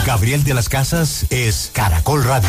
Gabriel de las Casas es Caracol Radio.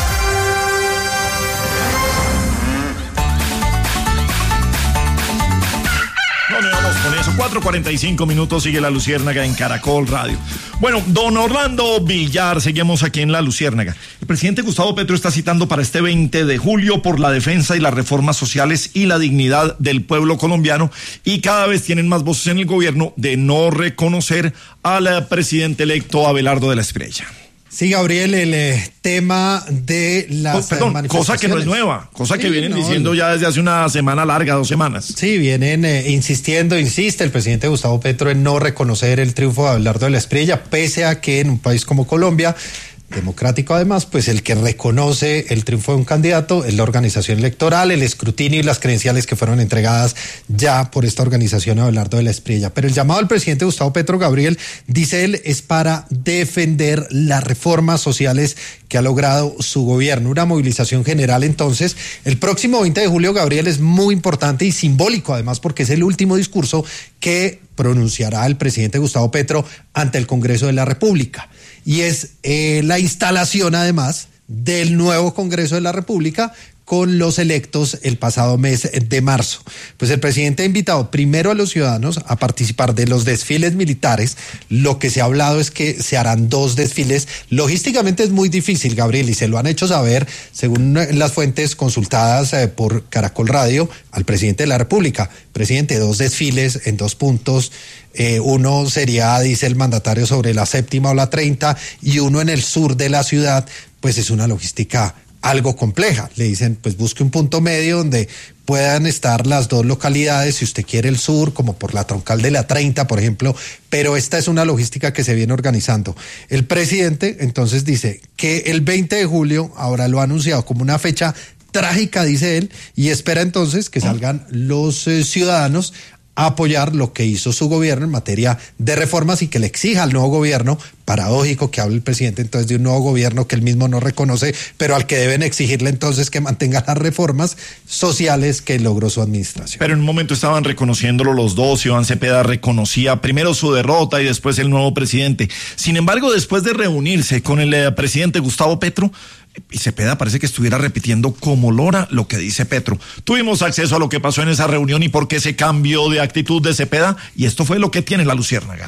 Con eso, 4:45 minutos, sigue La Luciérnaga en Caracol Radio. Bueno, don Orlando Villar, seguimos aquí en La Luciérnaga. El presidente Gustavo Petro está citando para este 20 de julio por la defensa y las reformas sociales y la dignidad del pueblo colombiano, y cada vez tienen más voces en el gobierno de no reconocer al presidente electo Abelardo de la Espriella. Sí, Gabriel, el tema de las manifestaciones. Cosa que no es nueva, cosa que vienen diciendo ya desde hace una semana larga, 2 semanas. Sí, vienen insiste el presidente Gustavo Petro en no reconocer el triunfo de Abelardo de la Espriella, pese a que en un país como Colombia, democrático además, pues el que reconoce el triunfo de un candidato es la organización electoral, el escrutinio y las credenciales que fueron entregadas ya por esta organización a Abelardo de la Espriella. Pero el llamado del presidente Gustavo Petro, Gabriel, dice él, es para defender las reformas sociales que ha logrado su gobierno. Una movilización general, entonces, el próximo 20 de julio, Gabriel, es muy importante y simbólico, además, porque es el último discurso que pronunciará el presidente Gustavo Petro ante el Congreso de la República. Y es la instalación, además, del nuevo Congreso de la República con los electos el pasado mes de marzo. Pues el presidente ha invitado primero a los ciudadanos a participar de los desfiles militares. Lo que se ha hablado es que se harán 2 desfiles. Logísticamente es muy difícil, Gabriel, y se lo han hecho saber, según las fuentes consultadas por Caracol Radio, al presidente de la República. Presidente, 2 desfiles en 2 puntos. Uno sería, dice el mandatario, sobre la 7ª o la 30, y uno en el sur de la ciudad. Pues es una logística algo compleja. Le dicen, pues busque un punto medio donde puedan estar las 2 localidades, si usted quiere el sur, como por la troncal de la 30, por ejemplo, pero esta es una logística que se viene organizando. El presidente, entonces, dice que el 20 de julio, ahora lo ha anunciado como una fecha trágica, dice él, y espera entonces que salgan los ciudadanos a apoyar lo que hizo su gobierno en materia de reformas y que le exija al nuevo gobierno, paradójico que hable el presidente entonces de un nuevo gobierno que él mismo no reconoce, pero al que deben exigirle entonces que mantenga las reformas sociales que logró su administración. Pero en un momento estaban reconociéndolo los dos, Iván Cepeda reconocía primero su derrota y después el nuevo presidente. Sin embargo, después de reunirse con el presidente Gustavo Petro, y Cepeda parece que estuviera repitiendo como lora lo que dice Petro. Tuvimos acceso a lo que pasó en esa reunión y por qué se cambió de actitud de Cepeda, y esto fue lo que tiene La Luciérnaga.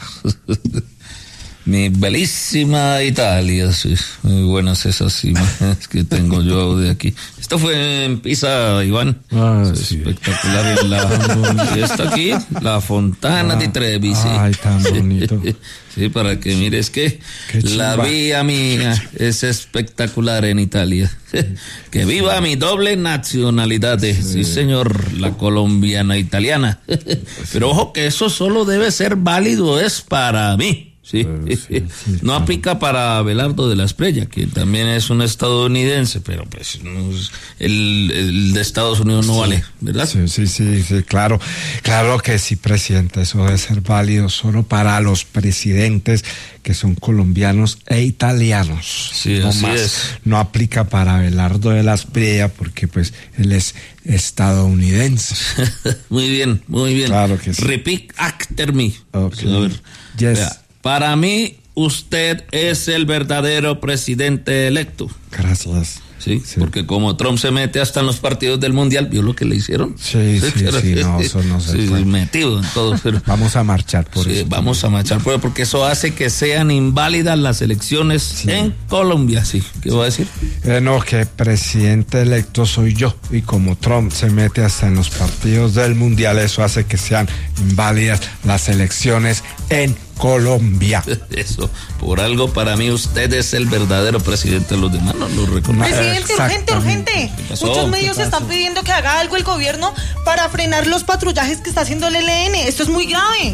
Mi bellísima Italia, sí, muy buenas esas imágenes que tengo yo de aquí. Esto fue en Pisa, Iván. Sí. Espectacular. Y está aquí, la Fontana di Trevi, sí. Ay, tan bonito. Sí, para que mires que la vía mía es espectacular en Italia. Que viva mi doble nacionalidad, sí señor, la colombiana italiana. Pero ojo que eso solo debe ser válido, es para mí. Sí. No aplica para Abelardo de la Espriella, que también es un estadounidense, pero pues no, el de Estados Unidos no vale, ¿verdad? Sí, claro que sí, presidente, eso debe ser válido solo para los presidentes que son colombianos e italianos. Sí, no así más. es. No aplica para Abelardo de la Espriella porque pues él es estadounidense. Muy bien. Claro que sí. Repeat after me. Okay. A ver, yes. vea, para mí, usted es el verdadero presidente electo. Gracias. Sí, porque como Trump se mete hasta en los partidos del Mundial, ¿vio lo que le hicieron? Sí, no, eso no se puede. Metido en todo. Pero, vamos a marchar por eso. Vamos a marchar por eso, porque eso hace que sean inválidas las elecciones en Colombia, sí. ¿Qué va a decir? No, que presidente electo soy yo, y como Trump se mete hasta en los partidos del Mundial, eso hace que sean inválidas las elecciones en Colombia. Eso, por algo para mí usted es el verdadero presidente, los demás no lo reconocen. Presidente, urgente. Muchos medios están pidiendo que haga algo el gobierno para frenar los patrullajes que está haciendo el ELN. Esto es muy grave.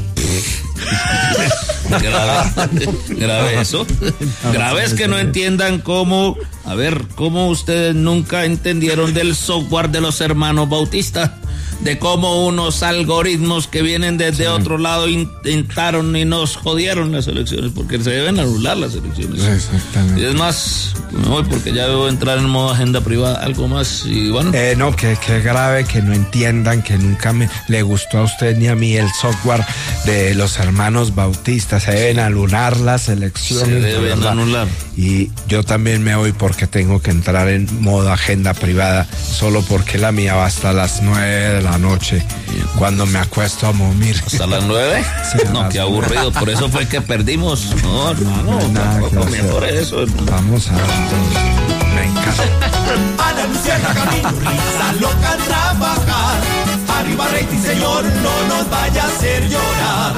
Grave eso. Grave es que no entiendan cómo ustedes nunca entendieron del software de los hermanos Bautista. de cómo unos algoritmos que vienen desde otro lado intentaron y nos jodieron las elecciones, porque se deben anular las elecciones. Exactamente. Y es más, me voy porque ya debo entrar en modo agenda privada, algo más y bueno. No, que grave que no entiendan que nunca le gustó a usted ni a mí el software de los hermanos Bautistas. Se deben anular las elecciones. Se deben anular. Y yo también me voy porque tengo que entrar en modo agenda privada, solo porque la mía va hasta las 9 de la noche, cuando me acuesto a dormir. ¿Hasta las 9? Sí, no, qué aburrido, por eso fue que perdimos. No, hermano, tampoco mejor eso. Vamos a ver. Me encanta. Ana Luciana Camino, risa loca trabajar. Arriba rating, señor, no nos vaya a hacer llorar.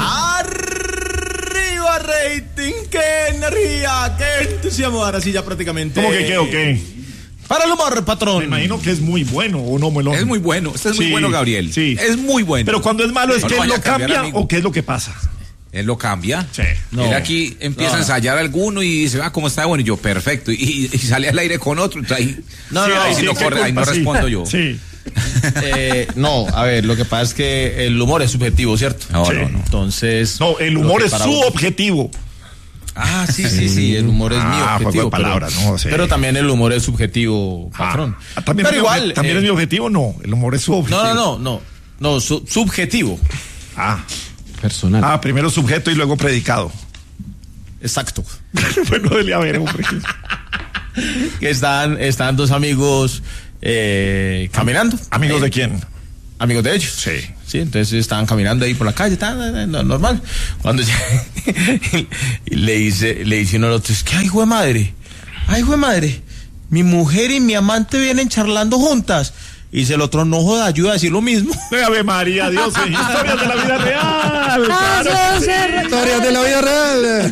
Arriba rating, qué energía, qué entusiasmo. Ahora sí ya prácticamente. ¿Cómo que qué o qué? Para el humor, patrón. Me imagino que es muy bueno, ¿o no, Melón? Es muy bueno, este es muy bueno, Gabriel. Sí. Es muy bueno. Pero cuando es malo, ¿es No que lo él vaya lo a cambiar, cambia amigo. o qué es lo que pasa? Él lo cambia. Sí. Él aquí empieza a ensayar alguno y dice, ¿cómo está? Bueno, y yo, perfecto. Y sale al aire con otro. Ahí, ahí sí no corre, ahí no respondo yo. Sí. No, a ver, lo que pasa es que el humor es subjetivo, ¿cierto? No, Sí. no. Entonces. No, el humor es su objetivo. Ah, sí, el humor es mi juego objetivo. de palabras, no sé. Pero también el humor es subjetivo, patrón. ¿También pero igual. ¿También es mi objetivo? No, el humor es su objetivo. No, subjetivo. Personal. Primero sujeto y luego predicado. Exacto. Bueno, dele a ver, hombre. Que están dos amigos caminando. ¿Amigos de quién? Amigos de ellos. Sí, entonces estaban caminando ahí por la calle, normal. Cuando y le dice uno al otro, es que ay, hijo de madre, mi mujer y mi amante vienen charlando juntas. Y dice el otro, no joda, ayuda a decir lo mismo. Ave María, Dios, historias de la vida real. Claro, Historias de la vida real.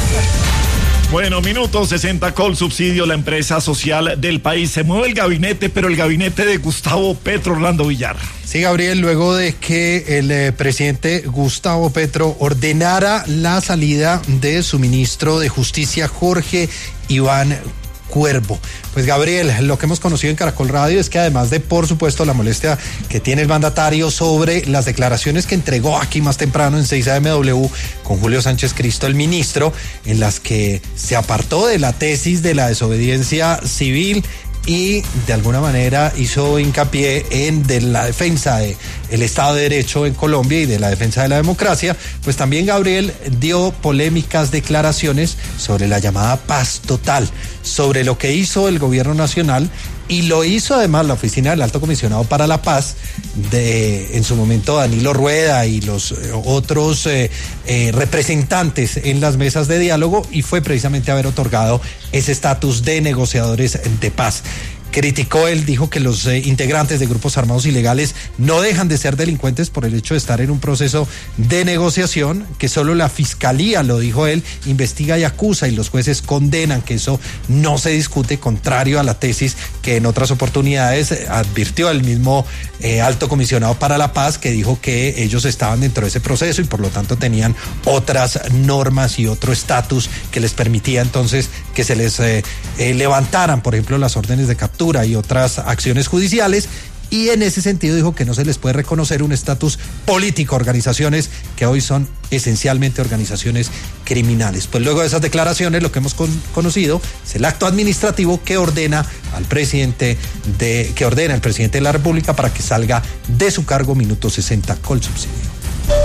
Bueno, minuto 60, Colsubsidio, la empresa social del país. Se mueve el gabinete, pero el gabinete de Gustavo Petro, Orlando Villar. Sí, Gabriel, luego de que el presidente Gustavo Petro ordenara la salida de su ministro de Justicia, Jorge Iván Cuervo. Pues Gabriel, lo que hemos conocido en Caracol Radio es que además de, por supuesto, la molestia que tiene el mandatario sobre las declaraciones que entregó aquí más temprano en 6AMW con Julio Sánchez Cristo, el ministro, en las que se apartó de la tesis de la desobediencia civil y de alguna manera hizo hincapié en de la defensa del Estado de Derecho en Colombia y de la defensa de la democracia, pues también Gabriel dio polémicas declaraciones sobre la llamada paz total, sobre lo que hizo el gobierno nacional y lo hizo además la Oficina del Alto Comisionado para la Paz, en su momento Danilo Rueda y los otros representantes en las mesas de diálogo, y fue precisamente haber otorgado ese estatus de negociadores de paz. Criticó, él dijo que los integrantes de grupos armados ilegales no dejan de ser delincuentes por el hecho de estar en un proceso de negociación, que solo la fiscalía, lo dijo él, investiga y acusa y los jueces condenan, que eso no se discute, contrario a la tesis que en otras oportunidades advirtió el mismo alto comisionado para la paz, que dijo que ellos estaban dentro de ese proceso y por lo tanto tenían otras normas y otro estatus que les permitía entonces que se les levantaran, por ejemplo, las órdenes de captura y otras acciones judiciales, y en ese sentido dijo que no se les puede reconocer un estatus político a organizaciones que hoy son esencialmente organizaciones criminales. Pues luego de esas declaraciones, lo que hemos conocido es el acto administrativo que ordena el presidente de la República para que salga de su cargo. Minuto 60, Colsubsidio.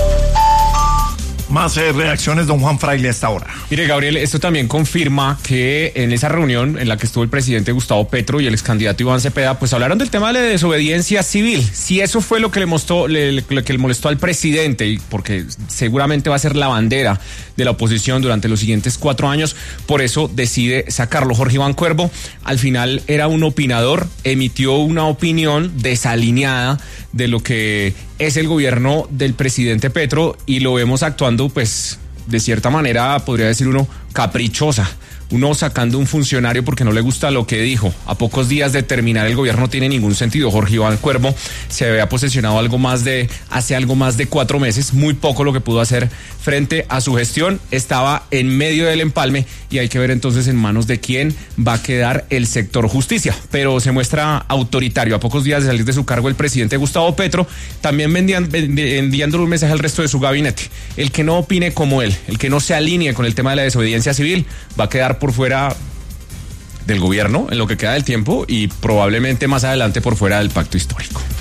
Más reacciones, don Juan Fraile, a esta hora. Mire, Gabriel, esto también confirma que en esa reunión en la que estuvo el presidente Gustavo Petro y el excandidato Iván Cepeda, pues hablaron del tema de la desobediencia civil. Si eso fue lo que le molestó al presidente, y porque seguramente va a ser la bandera de la oposición durante los siguientes 4 años, por eso decide sacarlo. Jorge Iván Cuervo, al final era un opinador, emitió una opinión desalineada de lo que es el gobierno del presidente Petro, y lo vemos actuando, pues, de cierta manera, podría decir uno, caprichosa, uno sacando un funcionario porque no le gusta lo que dijo. A pocos días de terminar el gobierno no tiene ningún sentido. Jorge Iván Cuervo se había posesionado hace algo más de 4 meses, muy poco lo que pudo hacer frente a su gestión. Estaba en medio del empalme y hay que ver entonces en manos de quién va a quedar el sector justicia. Pero se muestra autoritario. A pocos días de salir de su cargo el presidente Gustavo Petro, también enviándole un mensaje al resto de su gabinete. El que no opine como él, el que no se alinee con el tema de la desobediencia civil, va a quedar por fuera del gobierno en lo que queda del tiempo y probablemente más adelante por fuera del pacto histórico.